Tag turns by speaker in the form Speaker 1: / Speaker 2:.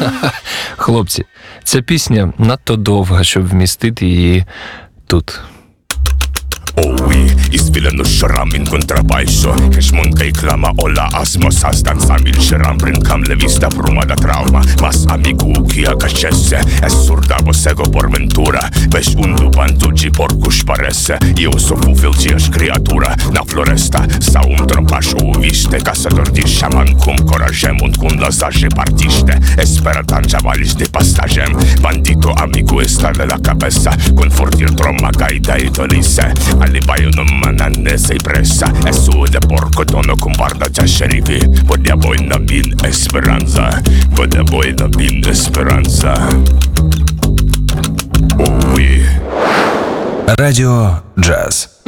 Speaker 1: Хлопці, ця пісня надто довга, щоб вмістити її тут.
Speaker 2: Owi, isfilano xaram in kontrabaixo Xmon kaj klama ola asmos Astan samil xaram print kam le vista bruma da trauma Mas amigu kia kaxesse Es surdabo sego por ventura Bex undu bantuġi por kux paresse Io sofu filġiex kreatura Na floresta Sa trompax u viste Kasador di xaman kum korażem Und kun lazaxe partiste Espera tan ġavalis di pastażem Bandito amigu estale la cabeza Con fortir tromma gajda i dolisse Alibaio non mananne sei pressa E su de porco tono con barda già scerifi Podia boi na bin esperanza Podia boi na bin esperanza
Speaker 3: Радіо Джаз.